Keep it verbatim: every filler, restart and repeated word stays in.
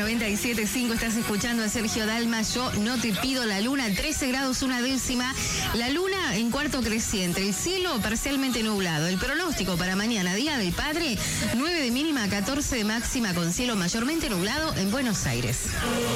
noventa y siete punto cinco. Estás escuchando a Sergio Dalma. Yo no te pido la luna. trece grados una décima. La luna en cuarto creciente. El cielo parcialmente nublado. El pronóstico para mañana, Día del Padre, nueve de mínima, catorce de máxima, con cielo mayormente nublado en Buenos Aires.